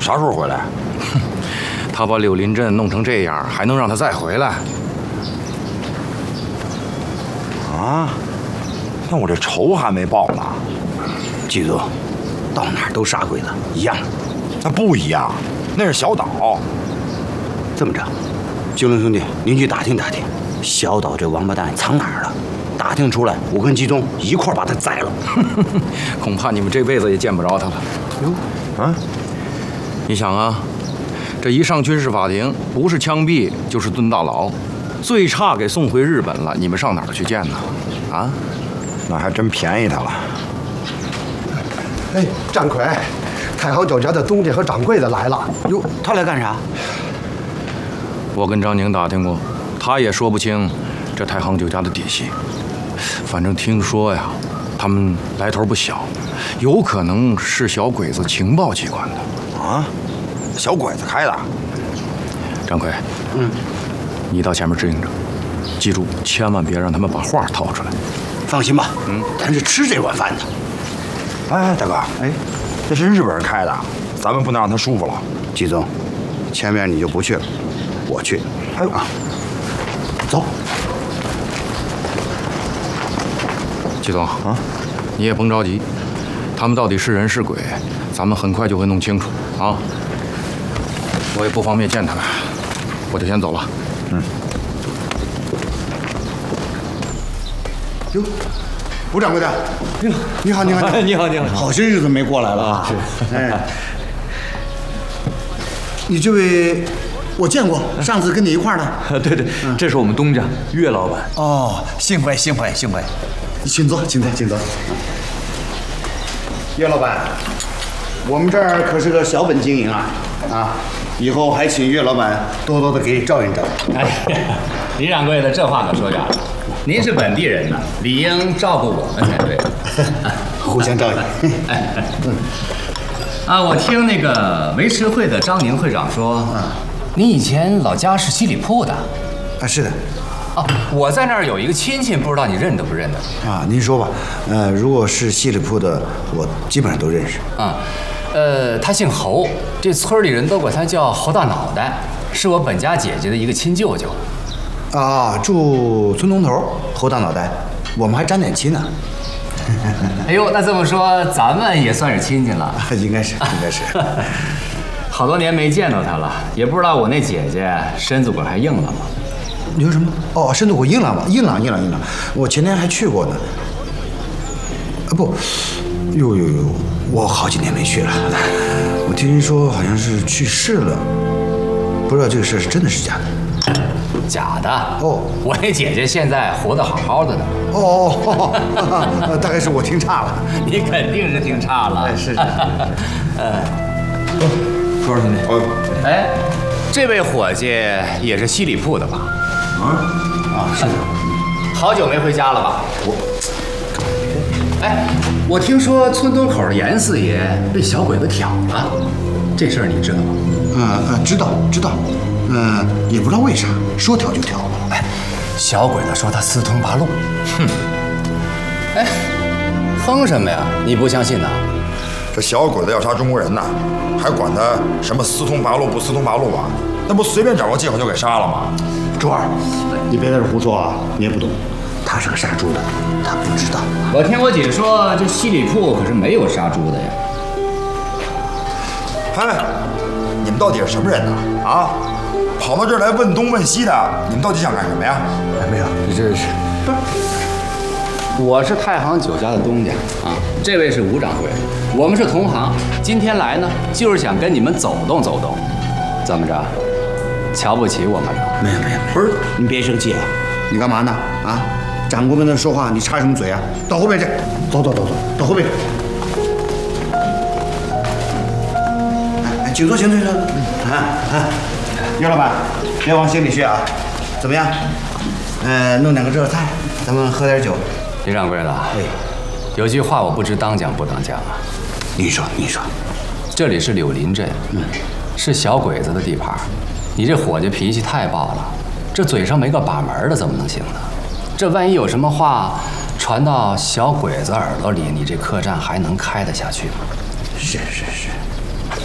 啥时候回来？ 他把柳林镇弄成这样，还能让他再回来？ 啊？那我这仇还没报呢。 季总，到哪儿都杀鬼子，一样。 那不一样，那是小岛。 这么着，九龙兄弟，您去打听打听，小岛这王八蛋藏哪儿了？打听出来，我跟季总一块儿把他宰了。 恐怕你们这辈子也见不着他了。 哟， 啊？ 你想啊，这一上军事法庭，不是枪毙就是蹲大牢，最差给送回日本了，你们上哪儿去见呢？啊？ 那还真便宜他了。 哎，张奎，太行酒家的东家和掌柜的来了。 哟，他来干啥？ 我跟张宁打听过，他也说不清这太行酒家的底细。反正听说呀，他们来头不小，有可能是小鬼子情报机关的。 啊？小鬼子开的？ 张奎，你到前面支应着，记住，千万别让他们把话掏出来。 放心吧，咱是吃这碗饭的。 哎，大哥，哎，这是日本人开的，咱们不能让他舒服了。 季总，前面你就不去了，我去。 哎呦啊， 走。 季总啊，你也甭着急，他们到底是人是鬼，咱们很快就会弄清楚啊。我也不方便见他们，我就先走了。 哟，吴掌柜的，你好，你好， 你好，你好， 好些日子没过来了啊！是，哎，你这位我见过，上次跟你一块儿的。 对对，这是我们东家岳老板。 哦，幸会，幸会，幸会。请坐，请坐，请坐。岳老板，我们这儿可是个小本经营啊，以后还请岳老板多多的给照应照应。 哎呀，李掌柜的这话可说假了。您是本地人呐，理应照顾我们才对。 互相照应。 我听那个维持会的张宁会长说，您以前老家是西里铺的。 啊，是的。 我在那儿有一个亲戚，不知道你认得不认得？ 啊，您说吧。如果是西里铺的，我基本上都认识。 他姓侯，这村里人都管他叫侯大脑袋，是我本家姐姐的一个亲舅舅。 啊，住村东头，侯大脑袋，我们还沾点亲呢。 哎呦，那这么说，咱们也算是亲戚了。 应该是，应该是。 好多年没见到他了，也不知道我那姐姐身子骨还硬朗吗？ 你说什么？哦，身子骨硬朗吗？硬朗。我前天还去过呢。啊不，哟，我好几年没去了。我听人说好像是去世了，不知道这个事是真的是假的。 假的哦， 我那姐姐现在活得好好的呢。 大概是我听差了。 你肯定是听差了。 是。 说兄弟， 哎，这位伙计也是西里铺的吧？ 是的。 好久没回家了吧？我听说村东口的严四爷被小鬼子挑了，这事儿你知道吗？ 知道。也不知道为啥，说挑就挑。 小鬼子说他私通八路。哼什么呀？你不相信呐？ 这小鬼子要杀中国人呐，还管他什么私通八路不私通八路啊？那不随便找个借口就给杀了吗？ 周二，你别在这胡说啊！你也不懂，他是个杀猪的，他不知道。 我听我姐说，这西里铺可是没有杀猪的呀。 你们到底是什么人呢？啊，跑到这儿来问东问西的，你们到底想干什么呀？ 没有， 这是。我是太行酒家的东家啊，这位是吴掌柜，我们是同行。今天来呢，就是想跟你们走动走动。怎么着？瞧不起我们了？ 没有，不是，你别生气啊！你干嘛呢？啊，掌柜们那说话，你插什么嘴啊？到后边去，走，到后边。请坐。岳老板，别往心里去啊。怎么样？弄2个热菜，咱们喝点酒。 李掌柜的，有句话我不知当讲不当讲啊。 你说， 这里是柳林镇，是小鬼子的地盘。你这伙计脾气太暴了，这嘴上没个把门的，怎么能行呢？这万一有什么话传到小鬼子耳朵里，你这客栈还能开得下去吗？ 是。